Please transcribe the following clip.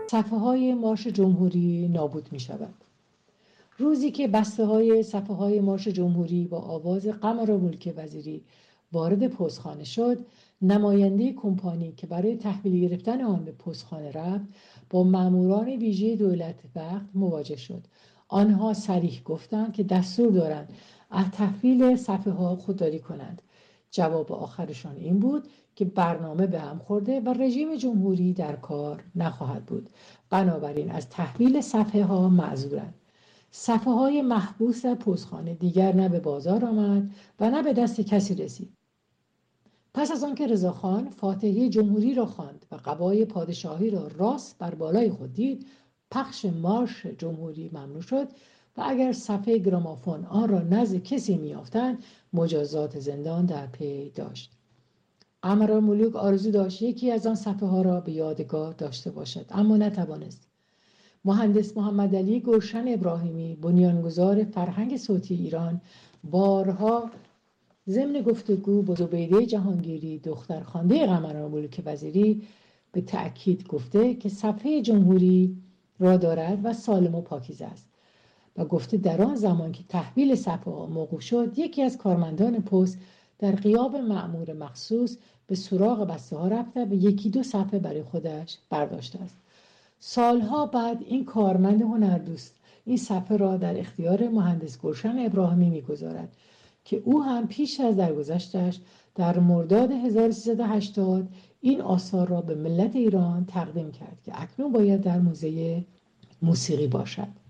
صفحه های مارش جمهوری نابود می شود. روزی که بسته های صفحه های مارش جمهوری با آواز قمرالملک وزیری وارد پستخانه شد، نماینده کمپانی که برای تحویل گرفتن آن به پستخانه رفت با ماموران ویژه دولت وقت مواجه شد. آنها صریح گفتند که دستور دارند از تحویل صفحه ها خودداری کنند. جواب آخرشان این بود که برنامه به هم خورده و رژیم جمهوری در کار نخواهد بود. بنابراین از تحویل صفحه ها معذورند. صفحه های محبوس در پستخانه دیگر نه به بازار آمد و نه به دست کسی رسید. پس از آنکه رضاخان فاتحه جمهوری را خواند و قبای پادشاهی را راست بر بالای خود دید، پخش مارش جمهوری ممنوع شد و اگر صفحه گرامافون آن را نزد کسی میافتند مجازات زندان در پی داشت. قمرالملوک آرزو داشت یکی از آن صفحه ها را به یادگار داشته باشد، اما نتوانست. مهندس محمد علی گلشن ابراهیمی، بنیانگذار فرهنگ صوتی ایران، بارها ضمن گفتگو با زبیده جهانگیری دخترخوانده قمرالملوک وزیری به تأکید گفته که صفحه جمهوری را دارد و سالم و پاکیزه است و گفته در آن زمان که تحویل صفحه موقوف شد، یکی از کارمندان پست در غیاب مأمور مخصوص به سراغ بسته ها رفته و یکی دو صفحه برای خودش برداشته است. سالها بعد این کارمند هنردوست این صفحه را در اختیار مهندس گلشن ابراهیمی میگذارد که او هم پیش از درگذشتش در مرداد 1380 این آثار را به ملت ایران تقدیم کرد که اکنون باید در موزه موسیقی باشد.